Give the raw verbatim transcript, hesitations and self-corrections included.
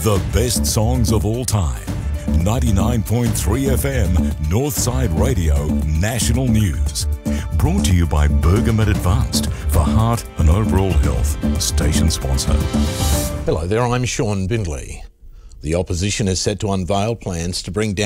The best songs of all time. ninety-nine point three F M, Northside Radio, National News. Brought to you by Bergamet Advanced for heart and overall health. Station sponsor. Hello there, I'm Sean Bindley. The opposition is set to unveil plans to bring down